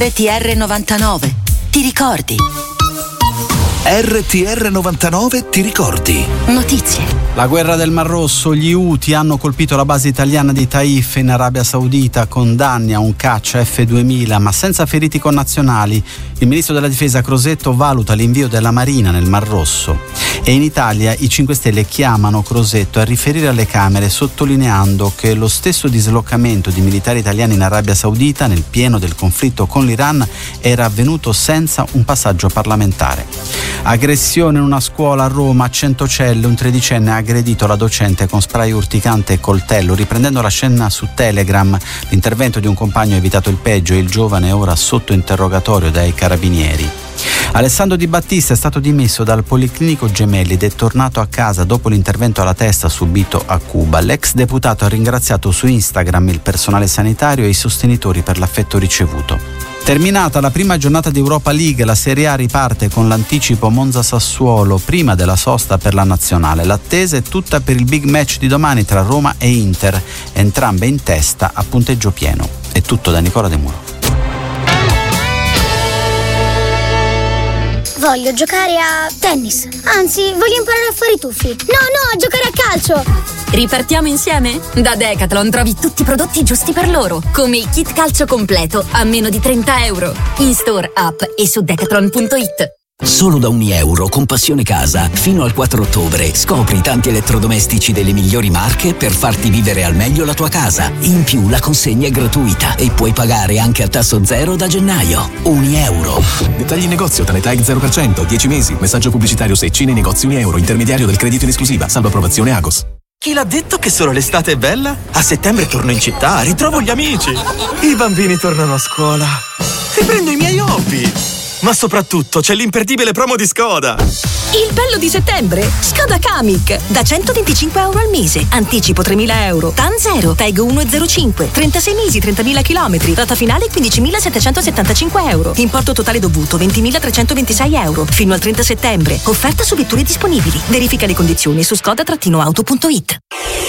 RTR 99, ti ricordi? RTR 99, ti ricordi? Notizie. La guerra del Mar Rosso, gli Houthi hanno colpito la base italiana di Taif in Arabia Saudita con danni a un caccia F-2000 ma senza feriti connazionali. Il ministro della difesa Crosetto valuta l'invio della Marina nel Mar Rosso. E in Italia i 5 Stelle chiamano Crosetto a riferire alle Camere sottolineando che lo stesso dislocamento di militari italiani in Arabia Saudita nel pieno del conflitto con l'Iran era avvenuto senza un passaggio parlamentare. Aggressione in una scuola a Roma, a Centocelle, un tredicenne ha aggredito la docente con spray urticante e coltello. Riprendendo la scena su Telegram, l'intervento di un compagno ha evitato il peggio e il giovane è ora sotto interrogatorio dai carabinieri. Alessandro Di Battista è stato dimesso dal Policlinico Gemelli ed è tornato a casa dopo l'intervento alla testa subito a Cuba. L'ex deputato ha ringraziato su Instagram il personale sanitario e i sostenitori per l'affetto ricevuto. Terminata la prima giornata di Europa League, la Serie A riparte con l'anticipo Monza-Sassuolo prima della sosta per la nazionale. L'attesa è tutta per il big match di domani tra Roma e Inter, entrambe in testa a punteggio pieno. È tutto da Nicola De Muro. Voglio giocare a tennis. Anzi, voglio imparare a fare i tuffi. No, a giocare a calcio. Ripartiamo insieme? Da Decathlon trovi tutti i prodotti giusti per loro, come il kit calcio completo a meno di €30. In store, app e su decathlon.it. Solo da €1 con Passione Casa, fino al 4 ottobre, scopri tanti elettrodomestici delle migliori marche per farti vivere al meglio la tua casa. In più la consegna è gratuita e puoi pagare anche a tasso zero da gennaio. €1. Dettagli in negozio, Tanetag 0%, 10 mesi. Messaggio pubblicitario Secci nei negozi €1, intermediario del credito in esclusiva, salvo approvazione Agos. Chi l'ha detto che solo l'estate è bella? A settembre torno in città, ritrovo gli amici. I bambini tornano a scuola. Riprendo i miei hobby. Ma soprattutto c'è l'imperdibile promo di Skoda. Il bello di settembre? Skoda Kamiq. Da €125 al mese. Anticipo €3.000. TAN 0. TAG 1,05. 36 mesi, 30.000 km. Rata finale €15.775. Importo totale dovuto €20.326. Fino al 30 settembre. Offerta su vetture disponibili. Verifica le condizioni su skoda-auto.it.